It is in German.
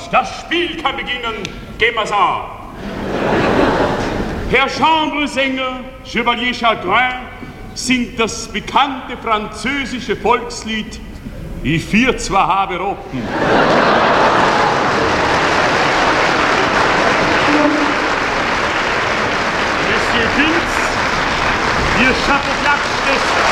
das Spiel kann beginnen. Gehen wir's an. Herr Chambresänger, Chevalier Chagrin, singt das bekannte französische Volkslied Ich vier zwar habe Rotten. Monsieur Vince, Ihr Chapeau des